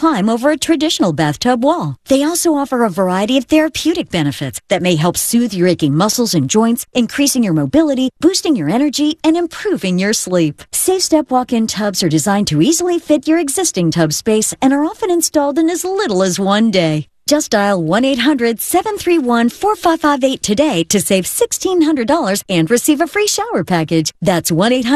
climb over a traditional bathtub wall. They also offer a variety of therapeutic benefits that may help soothe your aching muscles and joints, increasing your mobility, boosting your energy, and improving your sleep. SafeStep walk-in tubs are designed to easily fit your existing tub space and are often installed in as little as 1 day. Just dial 1-800-731-4558 today to save $1,600 and receive a free shower package. That's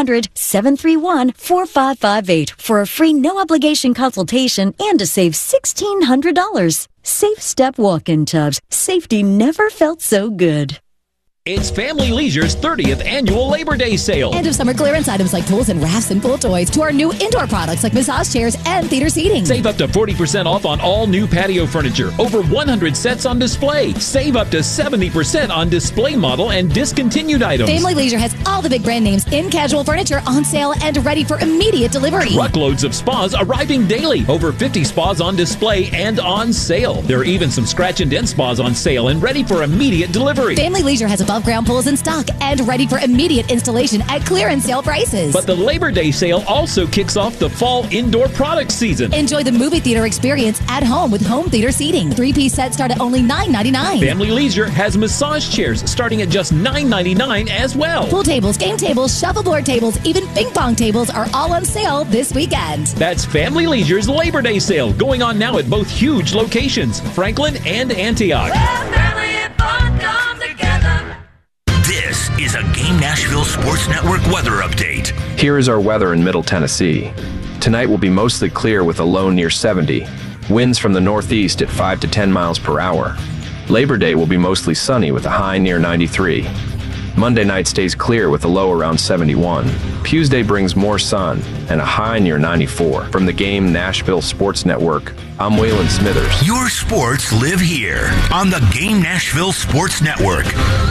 1-800-731-4558 for a free no-obligation consultation and to save $1,600. SafeStep walk-in tubs. Safety never felt so good. It's Family Leisure's 30th annual Labor Day sale. End of summer clearance items like tools and rafts and pool toys to our new indoor products like massage chairs and theater seating. Save up to 40% off on all new patio furniture. Over 100 sets on display. Save up to 70% on display model and discontinued items. Family Leisure has all the big brand names in casual furniture on sale and ready for immediate delivery. Truckloads of spas arriving daily. Over 50 spas on display and on sale. There are even some scratch and dent spas on sale and ready for immediate delivery. Family Leisure has above ground pools in stock and ready for immediate installation at clearance sale prices. But the Labor Day sale also kicks off the fall indoor product season. Enjoy the movie theater experience at home with home theater seating. 3-piece sets start at only $9.99. Family Leisure has massage chairs starting at just $9.99 as well. Pool tables, game tables, shuffleboard tables, even ping pong tables are all on sale this weekend. That's Family Leisure's Labor Day sale going on now at both huge locations, Franklin and Antioch. Well, family and fun come together. This is a Game Nashville Sports Network weather update. Here is our weather in Middle Tennessee. Tonight will be mostly clear with a low near 70. Winds from the northeast at 5 to 10 miles per hour. Labor Day will be mostly sunny with a high near 93. Monday night stays clear with a low around 71. Tuesday brings more sun and a high near 94. From the Game Nashville Sports Network, I'm Waylon Smithers. Your sports live here on the Game Nashville Sports Network.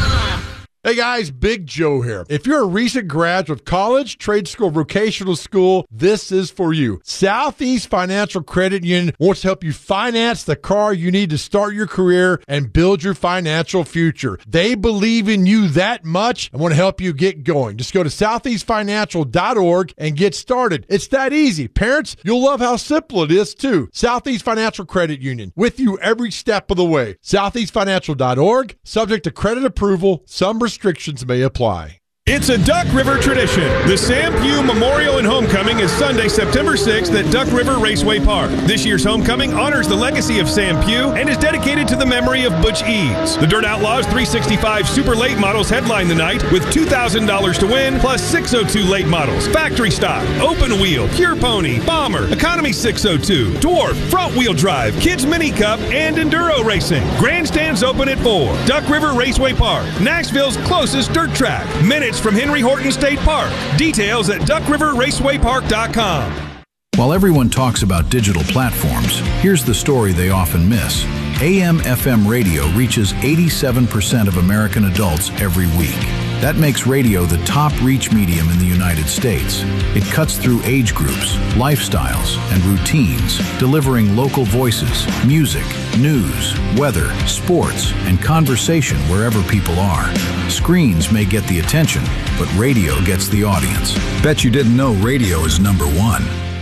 Hey guys, Big Joe here. If you're a recent graduate of college, trade school, vocational school, this is for you. Southeast Financial Credit Union wants to help you finance the car you need to start your career and build your financial future. They believe in you that much and want to help you get going. Just go to southeastfinancial.org and get started. It's that easy. Parents, you'll love how simple it is too. Southeast Financial Credit Union, with you every step of the way. Southeastfinancial.org, subject to credit approval. Some restrictions may apply. It's a Duck River tradition. The Sam Pugh Memorial and Homecoming is Sunday, September 6th at Duck River Raceway Park. This year's homecoming honors the legacy of Sam Pugh and is dedicated to the memory of Butch Eads. The Dirt Outlaws 365 Super Late models headline the night with $2,000 to win, plus 602 late models, factory stock, open wheel, pure pony, bomber, economy 602, dwarf, front wheel drive, kids mini cup, and enduro racing. Grandstands open at 4. Duck River Raceway Park, Nashville's closest dirt track. Minutes from Henry Horton State Park. Details at duckriverracewaypark.com. While everyone talks about digital platforms, here's the story they often miss. AM/FM radio reaches 87% of American adults every week. That makes radio the top reach medium in the United States. It cuts through age groups, lifestyles, and routines, delivering local voices, music, news, weather, sports, and conversation wherever people are. Screens may get the attention, but radio gets the audience. Bet you didn't know radio is number one.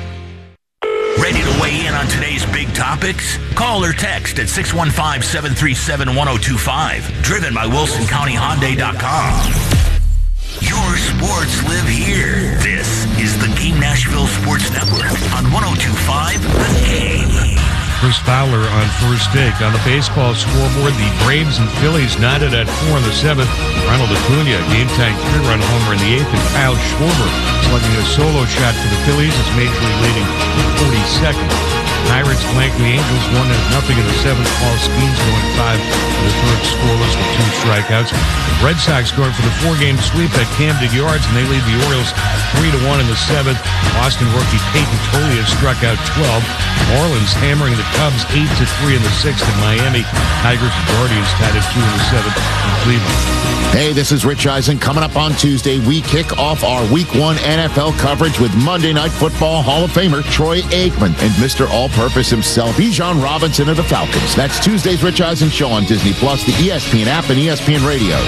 Ready to weigh in on today's big topics? Call or text at 615-737-1025. Driven by WilsonCountyHyundai.com. Your sports live here. This is the Game Nashville Sports Network on 102.5 The Game. Chris Fowler on first take. On the baseball scoreboard, the Braves and Phillies knotted at 4 in the 7th. Ronald Acuna, game-tying 3-run homer in the 8th, and Kyle Schwarber slugging a solo shot for the Phillies as Major League leading 42nd. Pirates blank the Angels 1-0 in the 7th. Paul Skeens going 5 in the 3rd, scoreless with 2 strikeouts. The Red Sox going for the 4-game sweep at Camden Yards, and they lead the Orioles 3-1 in the 7th. Boston rookie Peyton Tolia struck out 12. Marlins hammering the Cubs 8-3 in the 6th in Miami. Tigers and Guardians tied at 2 in the 7th in Cleveland. Hey, this is Rich Eisen. Coming up on Tuesday, we kick off our Week 1 NFL coverage with Monday Night Football Hall of Famer Troy Aikman and Mr. All-Purpose himself, Bijan Robinson of the Falcons. That's Tuesday's Rich Eisen Show on Disney+, the ESPN app, and ESPN Radio.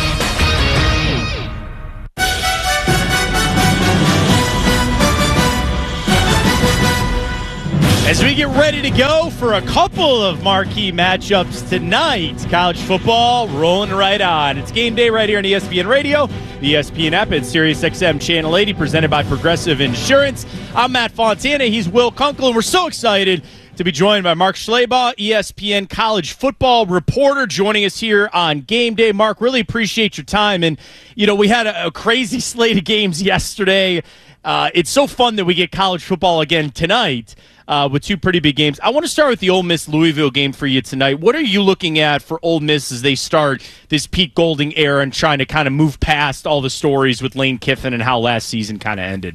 As we get ready to go for a couple of marquee matchups tonight, college football rolling right on. It's game day right here on ESPN Radio, the ESPN app, and SiriusXM Channel 80, presented by Progressive Insurance. I'm Matt Fontana. He's Will Kunkel, and we're so excited to be joined by Mark Schlabach, ESPN college football reporter, joining us here on game day. Mark, really appreciate your time. And, we had a crazy slate of games yesterday. It's so fun that we get college football again tonight. With two pretty big games. I want to start with the Ole Miss-Louisville game for you tonight. What are you looking at for Ole Miss as they start this Pete Golding era and trying to kind of move past all the stories with Lane Kiffin and how last season kind of ended?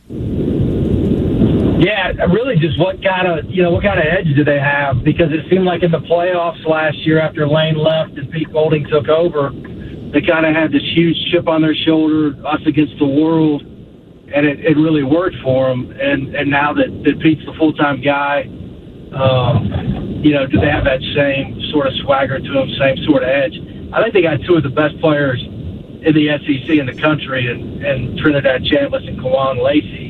Yeah, really just what kind of edge do they have? Because it seemed like in the playoffs last year after Lane left and Pete Golding took over, they kind of had this huge chip on their shoulder, us against the world. And it really worked for them. And now that Pete's the full-time guy, do they have that same sort of swagger to them, same sort of edge? I think they got two of the best players in the SEC in the country, and Trinidad Chambliss and Kawan Lacey.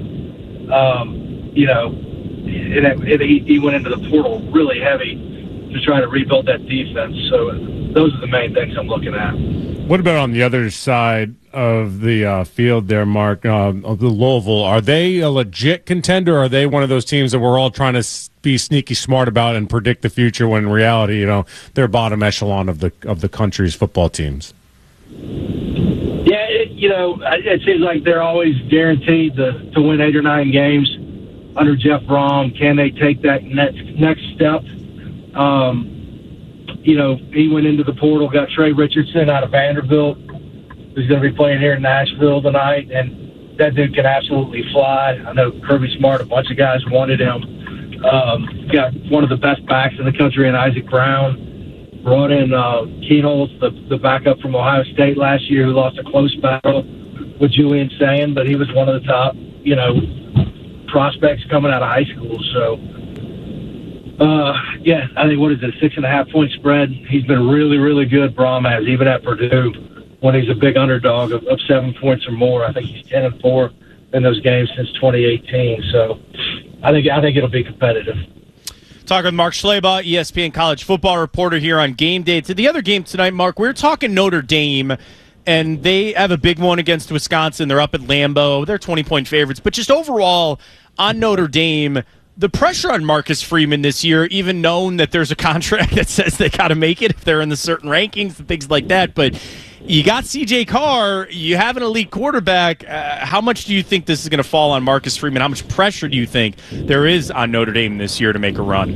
He went into the portal really heavy to try to rebuild that defense. So those are the main things I'm looking at. What about on the other side of the field there, Mark, of the Louisville? Are they a legit contender, or are they one of those teams that we're all trying to be sneaky smart about and predict the future when in reality, they're bottom echelon of the country's football teams? Yeah, it seems like they're always guaranteed to win 8 or 9 games under Jeff Brom. Can they take that next step? He went into the portal, got Trey Richardson out of Vanderbilt, who's going to be playing here in Nashville tonight, and that dude can absolutely fly. I know Kirby Smart, a bunch of guys wanted him. Got one of the best backs in the country in Isaac Brown. Brought in Keenholz, the backup from Ohio State last year, who lost a close battle with Julian Sand, but he was one of the top, prospects coming out of high school. So, I think, 6.5-point spread. He's been really, really good, Brom has, even at Purdue, when he's a big underdog of 7 points or more. I think he's 10-4 in those games since 2018. So I think it'll be competitive. Talking with Mark Schlabach, ESPN college football reporter here on Game Day. To the other game tonight, Mark, we were talking Notre Dame, and they have a big one against Wisconsin. They're up at Lambeau. They're 20-point favorites. But just overall, on Notre Dame, the pressure on Marcus Freeman this year, even known that there's a contract that says they got to make it if they're in the certain rankings and things like that. But you got C.J. Carr. You have an elite quarterback. How much do you think this is going to fall on Marcus Freeman? How much pressure do you think there is on Notre Dame this year to make a run?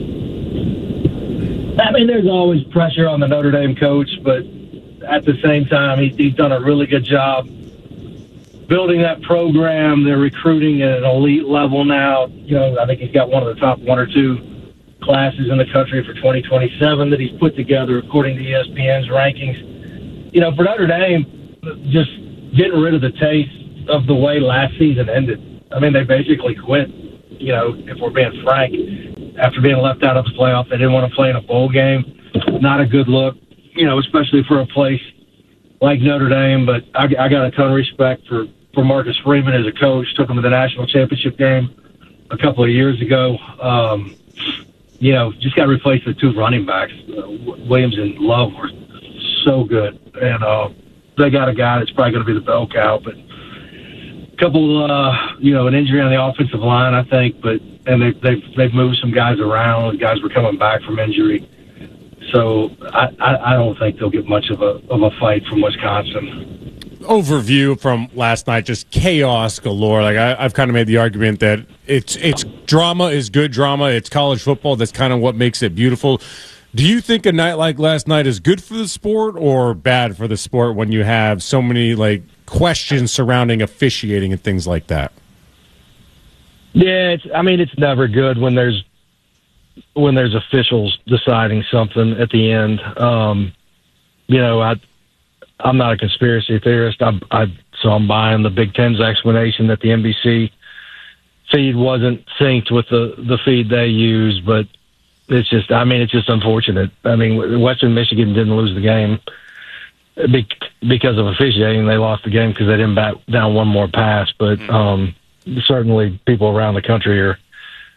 I mean, there's always pressure on the Notre Dame coach, but at the same time, he's done a really good job building that program. They're recruiting at an elite level now. I think he's got one of the top 1 or 2 classes in the country for 2027 that he's put together according to ESPN's rankings. For Notre Dame, just getting rid of the taste of the way last season ended. I mean, they basically quit, if we're being frank. After being left out of the playoff, they didn't want to play in a bowl game. Not a good look, especially for a place like Notre Dame. But I got a ton of respect for Marcus Freeman as a coach. Took him to the national championship game a couple of years ago. Just got to replace the 2 running backs. Williams and Love were so good. And they got a guy that's probably going to be the bell cow. But a couple, an injury on the offensive line, I think. And they've moved some guys around. Guys were coming back from injury. So I don't think they'll get much of a fight from Wisconsin. Overview from last night, just chaos galore. Like I've kind of made the argument that it's drama is good drama. It's college football. That's kind of what makes it beautiful. Do you think a night like last night is good for the sport or bad for the sport when you have so many questions surrounding officiating and things like that? Yeah, it's never good when there's officials deciding something at the end. I'm not a conspiracy theorist. So I'm buying the Big Ten's explanation that the NBC feed wasn't synced with the feed they use, but it's just unfortunate. I mean, Western Michigan didn't lose the game because of officiating. They lost the game because they didn't bat down one more pass, but certainly people around the country are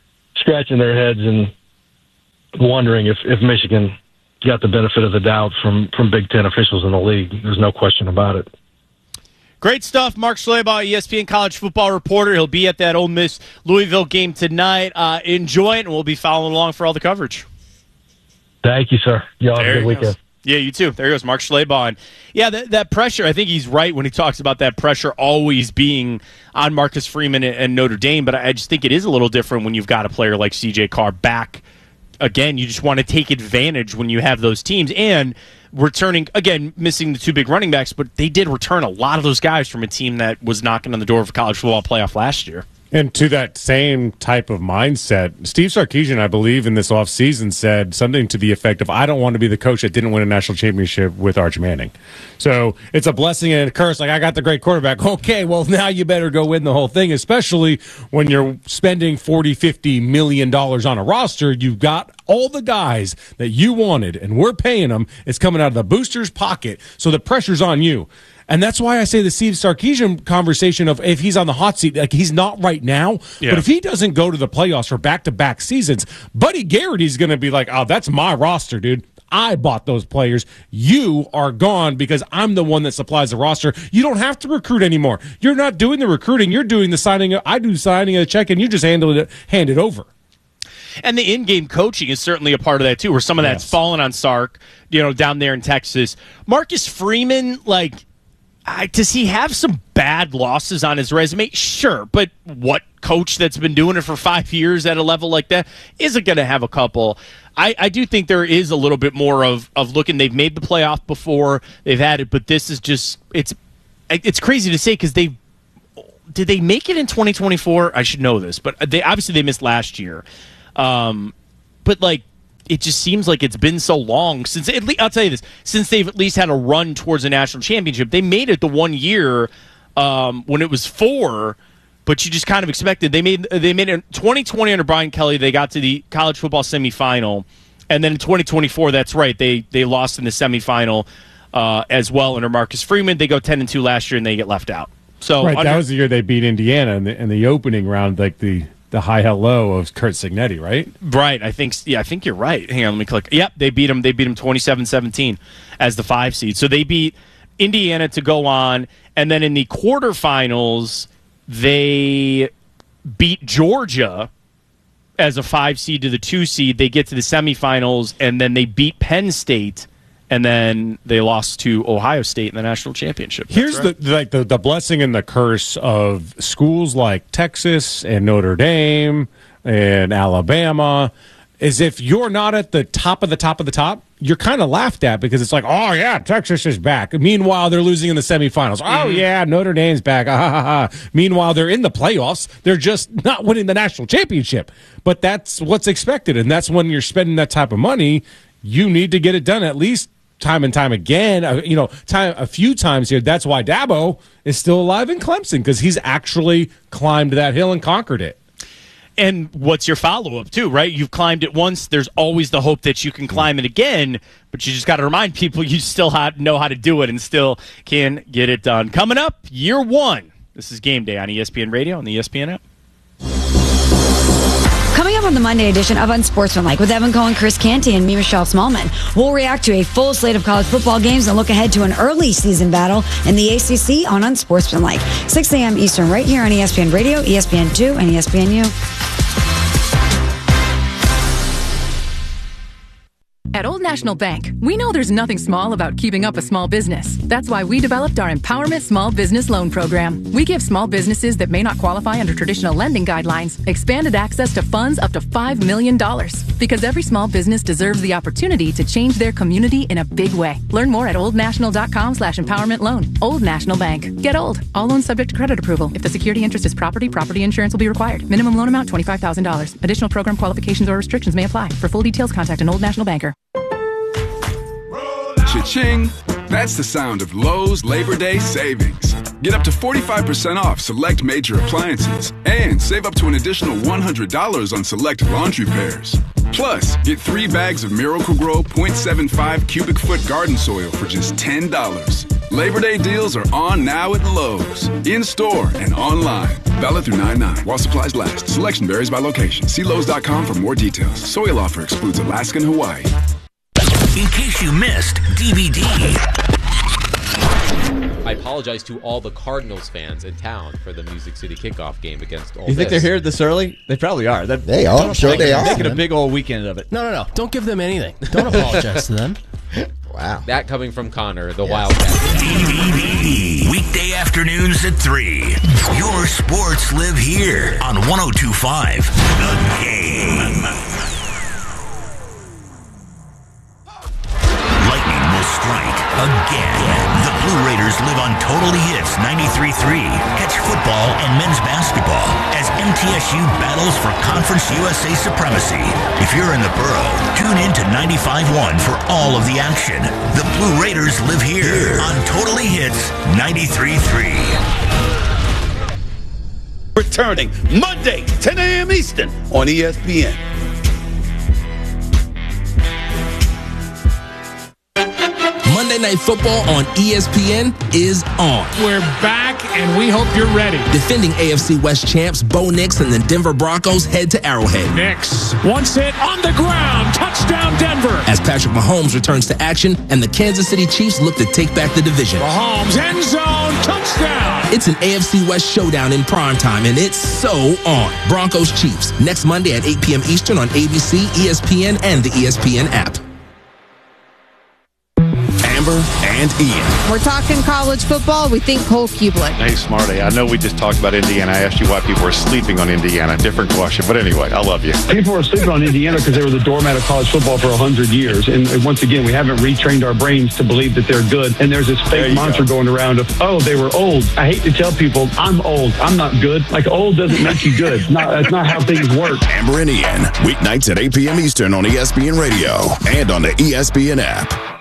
scratching their heads and wondering if Michigan got the benefit of the doubt from Big Ten officials in the league. There's no question about it. Great stuff. Mark Schlabach, ESPN college football reporter. He'll be at that Ole Miss Louisville game tonight. Enjoy it, and we'll be following along for all the coverage. Thank you, sir. Y'all have a good weekend. Yeah, you too. There goes Mark Schlabach. And yeah, that pressure, I think he's right when he talks about that pressure always being on Marcus Freeman and Notre Dame, but I just think it is a little different when you've got a player like C.J. Carr back. Again, you just want to take advantage when you have those teams. And returning, again, missing the two big running backs, but they did return a lot of those guys from a team that was knocking on the door of a college football playoff last year. And to that same type of mindset, Steve Sarkisian, I believe, in this offseason said something to the effect of, I don't want to be the coach that didn't win a national championship with Arch Manning. So it's a blessing and a curse. Like, I got the great quarterback. Okay, well, now you better go win the whole thing, especially when you're spending $40, $50 million on a roster. You've got all the guys that you wanted, and we're paying them. It's coming out of the booster's pocket, so the pressure's on you. And that's why I say the Steve Sarkisian conversation of if he's on the hot seat, like he's not right now, but if he doesn't go to the playoffs for back-to-back seasons, Buddy Garrity's going to be like, oh, that's my roster, dude. I bought those players. You are gone because I'm the one that supplies the roster. You don't have to recruit anymore. You're not doing the recruiting. You're doing the signing. I do signing a check, and you just hand it over. And the in-game coaching is certainly a part of that, too, where some of that's fallen on Sark, down there in Texas. Marcus Freeman, does he have some bad losses on his resume? Sure, but what coach that's been doing it for 5 years at a level like that isn't going to have a couple? I do think there is a little bit more of looking. They've made the playoff before. They've had it, but this is just it's crazy to say because did they make it in 2024? I should know this, but they missed last year. But it just seems like it's been so long since I'll tell you this, since they've at least had a run towards a national championship. They made it the 1 year when it was 4, but you just kind of expected. They made it in 2020 under Brian Kelly. They got to the college football semifinal, and then in 2024, that's right, they lost in the semifinal as well under Marcus Freeman. They go 10-2 last year, and they get left out. So that was the year they beat Indiana in the opening round, the high hello of Curt Cignetti, right? Right. I think you're right. Hang on, let me click. Yep, they beat them 27-17 as the 5 seed. So they beat Indiana to go on, and then in the quarterfinals, they beat Georgia as a 5 seed to the 2 seed. They get to the semifinals, and then they beat Penn State, and then they lost to Ohio State in the national championship. Here's the blessing and the curse of schools like Texas and Notre Dame and Alabama is if you're not at the top of the top of the top, you're kind of laughed at because it's like, oh, yeah, Texas is back. Meanwhile, they're losing in the semifinals. Oh, yeah, Notre Dame's back. Meanwhile, they're in the playoffs. They're just not winning the national championship. But that's what's expected, and that's when you're spending that type of money. You need to get it done at least time and time again, a few times here. That's why Dabo is still alive in Clemson, because he's actually climbed that hill and conquered it. And what's your follow-up, too, right? You've climbed it once. There's always the hope that you can climb it again, but you just got to remind people you still know how to do it and still can get it done. Coming up, year 1. This is Game Day on ESPN Radio and the ESPN app. Coming up on the Monday edition of Unsportsmanlike with Evan Cohen, Chris Canty, and me, Michelle Smallman, we'll react to a full slate of college football games and look ahead to an early season battle in the ACC on Unsportsmanlike. 6 a.m. Eastern right here on ESPN Radio, ESPN2, and ESPNU. At Old National Bank, we know there's nothing small about keeping up a small business. That's why we developed our Empowerment Small Business Loan Program. We give small businesses that may not qualify under traditional lending guidelines expanded access to funds up to $5 million. Because every small business deserves the opportunity to change their community in a big way. Learn more at oldnational.com/empowerment loan. Old National Bank. Get old. All loans subject to credit approval. If the security interest is property insurance will be required. Minimum loan amount $25,000. Additional program qualifications or restrictions may apply. For full details, contact an Old National banker. Cha-ching! That's the sound of Lowe's Labor Day savings. Get up to 45% off select major appliances and save up to an additional $100 on select laundry pairs. Plus, get 3 bags of Miracle-Gro 0.75 cubic foot garden soil for just $10. Labor Day deals are on now at Lowe's. In-store and online. Valid through 9/9 while supplies last. Selection varies by location. See Lowe's.com for more details. Soil offer excludes Alaska and Hawaii. In case you missed DVD. I apologize to all the Cardinals fans in town for the Music City kickoff game against Ole Miss. You think they're here this early? They probably are. They are. I'm sure they are. Making a big old weekend of it. No. Don't give them anything. Don't apologize to them. Wow. That coming from Connor, the Wildcat. DVD. Weekday afternoons at 3. Your sports live here on 102.5 The Game. Lightning will strike again. The Blue Raiders live on Totally Hits 93.3. Catch football and men's basketball as MTSU battles for Conference USA supremacy. If you're in the borough, tune in to 95.1 for all of the action. The Blue Raiders live here on Totally Hits 93.3. Returning Monday, 10 a.m. Eastern on ESPN. Monday Night Football on ESPN is on. We're back, and we hope you're ready. Defending AFC West champs Bo Nix and the Denver Broncos head to Arrowhead. Nix wants it on the ground. Touchdown, Denver. As Patrick Mahomes returns to action and the Kansas City Chiefs look to take back the division. Mahomes, end zone, touchdown. It's an AFC West showdown in primetime, and it's so on. Broncos Chiefs, next Monday at 8 p.m. Eastern on ABC, ESPN, and the ESPN app. Amber and Ian. We're talking college football. We think Cole Kublik. Hey, Smarty, I know we just talked about Indiana. I asked you why people were sleeping on Indiana. Different question, but anyway, I love you. People are sleeping on Indiana because they were the doormat of college football for 100 years. And once again, we haven't retrained our brains to believe that they're good. And there's this fake mantra going around of, oh, they were old. I hate to tell people, I'm old. I'm not good. Like, old doesn't make you good. That's not how things work. Amber and Ian, weeknights at 8 p.m. Eastern on ESPN Radio and on the ESPN app.